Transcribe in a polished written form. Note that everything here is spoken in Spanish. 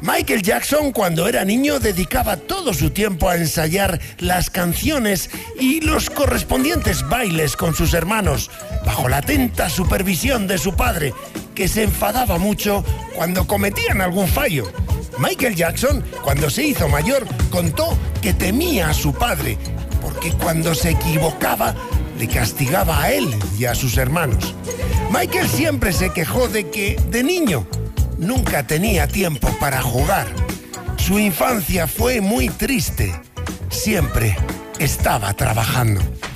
Michael Jackson, cuando era niño, dedicaba todo su tiempo a ensayar las canciones y los correspondientes bailes con sus hermanos, bajo la atenta supervisión de su padre, que se enfadaba mucho cuando cometían algún fallo. Michael Jackson, cuando se hizo mayor, contó que temía a su padre, porque cuando se equivocaba, le castigaba a él y a sus hermanos. Michael siempre se quejó de que, de niño, nunca tenía tiempo para jugar. Su infancia fue muy triste. Siempre estaba trabajando.